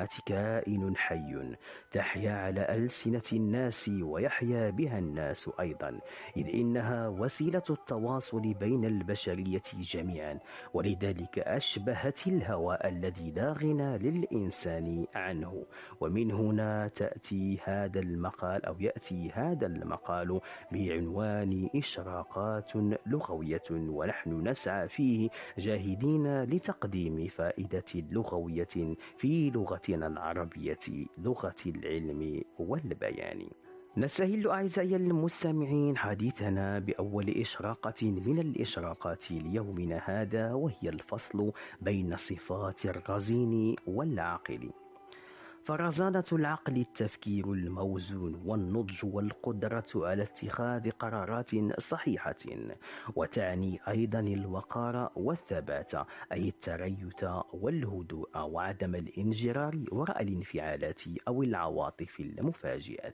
الطبيعة كائن حي تحيا على ألسنة الناس ويحيا بها الناس أيضا، إذ إنها وسيلة التواصل بين البشرية جميعا، ولذلك أشبهت الهواء الذي لا غنى للإنسان عنه. ومن هنا يأتي هذا المقال بعنوان إشراقات لغوية، ونحن نسعى فيه جاهدين لتقديم فائدة لغوية في لغتنا العربية، لغة العلم والبيان. نستهل أعزائي المستمعين حديثنا بأول إشراقة من الإشراقات ليومنا هذا، وهي الفصل بين صفات الرزين والعاقل. فرزانة العقل التفكير الموزون والنضج والقدرة على اتخاذ قرارات صحيحة، وتعني أيضا الوقار والثبات، أي التريث والهدوء وعدم الانجرار وراء الانفعالات أو العواطف المفاجئة.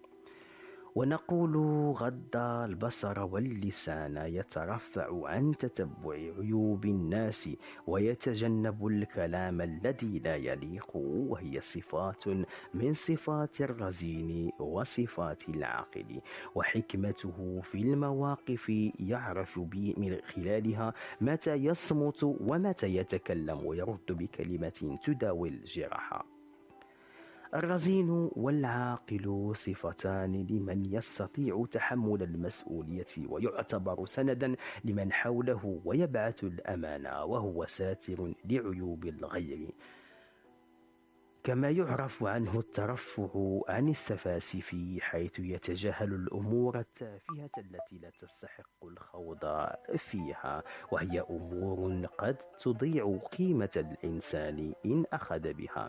ونقول غض البصر واللسان يترفع عن تتبع عيوب الناس ويتجنب الكلام الذي لا يليق، وهي صفات من صفات الرزين وصفات العاقل، وحكمته في المواقف يعرف من خلالها متى يصمت ومتى يتكلم ويرد بكلمة تداوي الجراح. الرزين والعاقل صفتان لمن يستطيع تحمل المسؤولية ويعتبر سندا لمن حوله ويبعث الأمانة، وهو ساتر لعيوب الغير، كما يعرف عنه الترفع عن السفاسف حيث يتجاهل الأمور التافهة التي لا تستحق الخوض فيها، وهي أمور قد تضيع قيمة الإنسان إن أخذ بها.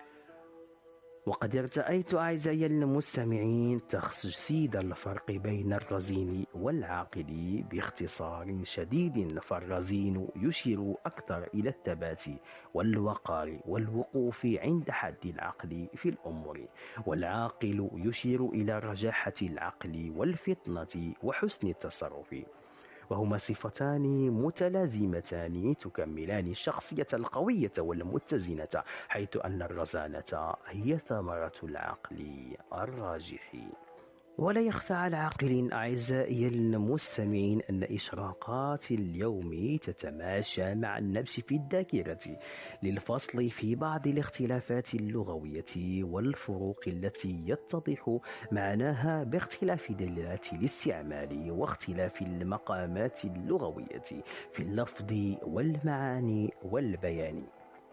وقد ارتأيت أعزائي المستمعين تجسيد الفرق بين الرزين والعاقل باختصار شديد. فالرزين يشير أكثر إلى الثبات والوقار والوقوف عند حد العقل في الأمور، والعاقل يشير إلى رجاحة العقل والفطنة وحسن التصرف، وهما صفتان متلازمتان تكملان الشخصية القوية والمتزنة، حيث أن الرزانة هي ثمرة العقل الراجح. ولا يخفى على عاقل أعزائي المستمعين أن إشراقات اليوم تتماشى مع النبش في الذاكرة للفصل في بعض الاختلافات اللغوية والفروق التي يتضح معناها باختلاف دلالات الاستعمال واختلاف المقامات اللغوية في اللفظ والمعاني والبيان.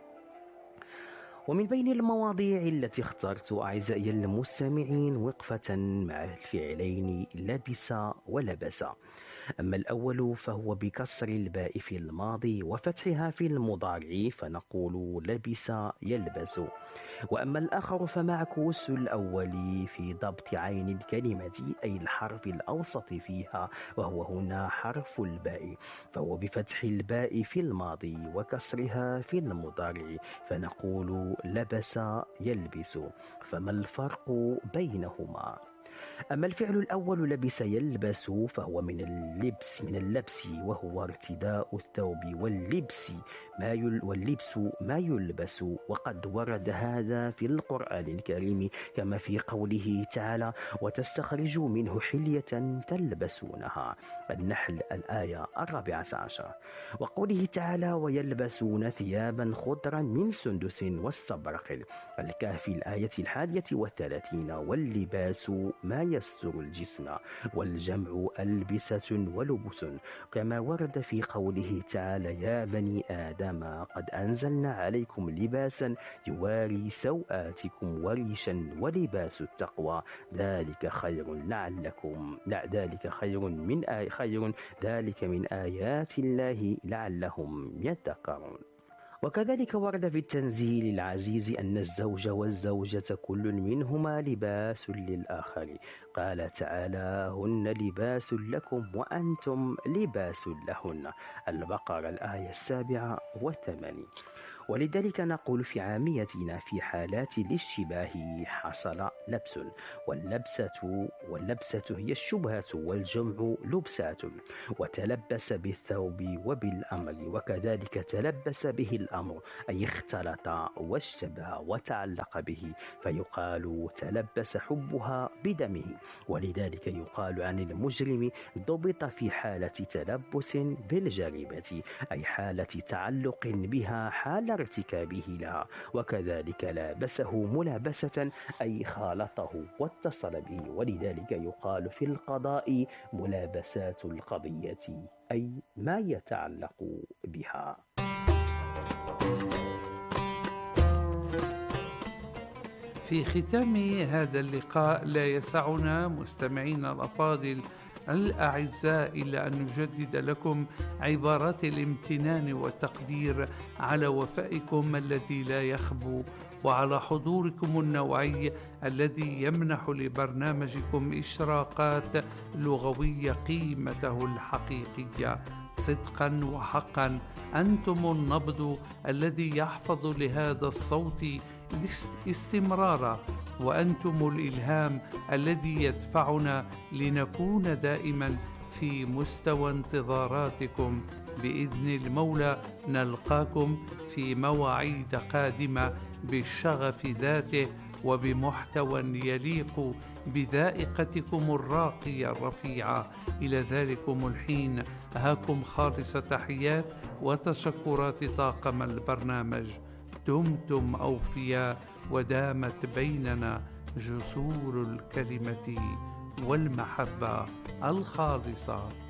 ومن بين المواضيع التي اخترت أعزائي المستمعين وقفة مع الفعلين لبس ولبس. أما الأول فهو بكسر الباء في الماضي وفتحها في المضارع فنقول لبس يلبس، وأما الآخر فمعكوس الأول في ضبط عين الكلمة أي الحرف الأوسط فيها، وهو هنا حرف الباء، فهو بفتح الباء في الماضي وكسرها في المضارع فنقول لبس يلبس. فما الفرق بينهما؟ أما الفعل الأول لبس يلبس فهو من اللبس وهو ارتداء الثوب، واللبس ما يلبس، وقد ورد هذا في القرآن الكريم كما في قوله تعالى وتستخرجوا منه حلية تلبسونها، النحل الآية 14، وقوله تعالى ويلبسون ثيابا خضرا من سندس واستبرق، الكهف الآية 31، واللباس ما يستر الجسم، والجمع ألبسة ولبس، كما ورد في قوله تعالى يا بني آدم قد أنزلنا عليكم لباسا يواري سوآتكم وريشا ولباس التقوى ذلك خير ذلك من آيات الله لعلهم يتقون. وكذلك ورد في التنزيل العزيز أن الزوج والزوجة كل منهما لباس للآخر، قال تعالى هن لباس لكم وأنتم لباس لهن، البقرة الآية 7 و8. ولذلك نقول في عاميتنا في حالات الاشتباه حصل لبس. واللبسة هي الشبهة، والجمع لبسات. وتلبس بالثوب وبالأمر، وكذلك تلبس به الأمر، أي اختلط واشتبه وتعلق به، فيقال تلبس حبها بدمه. ولذلك يقال عن المجرم ضبط في حالة تلبس بالجريمة، أي حالة تعلق بها حال ارتكابه لها. وكذلك لابسه ملابسة، أي خالطه واتصل به. ولذلك يقال في القضاء ملابسات القضية، أي ما يتعلق بها. في ختام هذا اللقاء لا يسعنا مستمعينا الأفاضل الأعزاء إلا أن نجدد لكم عبارات الامتنان والتقدير على وفائكم الذي لا يخبو، وعلى حضوركم النوعي الذي يمنح لبرنامجكم إشراقات لغوية قيمته الحقيقية. صدقا وحقا أنتم النبض الذي يحفظ لهذا الصوت استمرارا، وأنتم الإلهام الذي يدفعنا لنكون دائما في مستوى انتظاراتكم. بإذن المولى نلقاكم في مواعيد قادمة بالشغف ذاته وبمحتوى يليق بذائقتكم الراقية الرفيعة. إلى ذلكم الحين هاكم خالص تحيات وتشكرات طاقم البرنامج. دمتم أوفياء، ودامت بيننا جسور الكلمة والمحبة الخالصة.